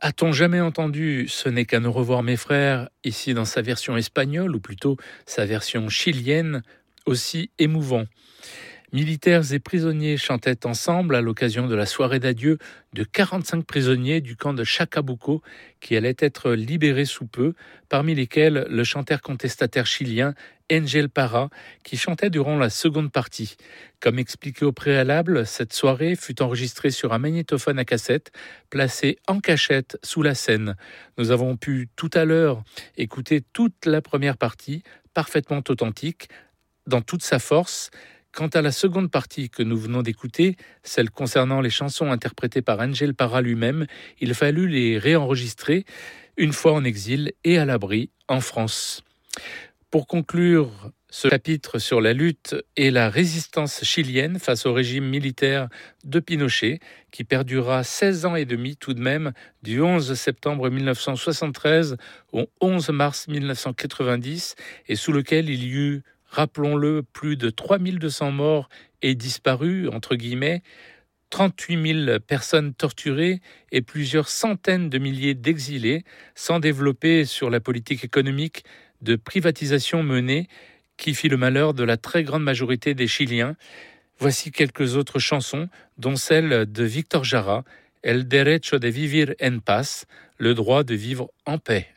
A-t-on jamais entendu Ce n'est qu'un au revoir mes frères, ici dans sa version espagnole, ou plutôt sa version chilienne, aussi émouvant. Militaires et prisonniers chantaient ensemble à l'occasion de la soirée d'adieu de 45 prisonniers du camp de Chacabuco qui allaient être libérés sous peu, parmi lesquels le chanteur contestataire chilien Angel Parra qui chantait durant la seconde partie. Comme expliqué au préalable, cette soirée fut enregistrée sur un magnétophone à cassette placé en cachette sous la scène. Nous avons pu tout à l'heure écouter toute la première partie, parfaitement authentique, dans toute sa force. Quant à la seconde partie que nous venons d'écouter, celle concernant les chansons interprétées par Angel Parra lui-même, il fallut les réenregistrer une fois en exil et à l'abri en France. Pour conclure ce chapitre sur la lutte et la résistance chilienne face au régime militaire de Pinochet, qui perdura 16 ans et demi tout de même, du 11 septembre 1973 au 11 mars 1990, et sous lequel il y eut, rappelons-le, plus de 3200 morts et disparus, entre guillemets, 38 000 personnes torturées et plusieurs centaines de milliers d'exilés, sans développer sur la politique économique de privatisation menée qui fit le malheur de la très grande majorité des Chiliens. Voici quelques autres chansons, dont celle de Victor Jara, El derecho de vivir en paz, le droit de vivre en paix.